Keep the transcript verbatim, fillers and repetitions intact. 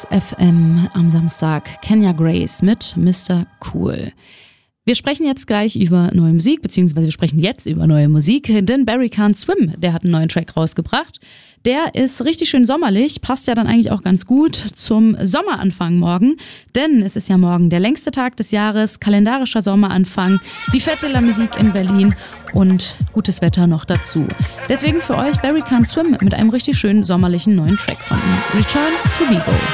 F M am Samstag Kenya Grace mit Mister Cool. Wir sprechen jetzt gleich über neue Musik, beziehungsweise wir sprechen jetzt über neue Musik, denn Barry Can't Swim, der hat einen neuen Track rausgebracht. Der ist richtig schön sommerlich, passt ja dann eigentlich auch ganz gut zum Sommeranfang morgen, denn es ist ja morgen der längste Tag des Jahres, kalendarischer Sommeranfang, die Fête de la Musique in Berlin und gutes Wetter noch dazu. Deswegen für euch Barry Can't Swim mit einem richtig schönen sommerlichen neuen Track von ihm, Return to Bebo.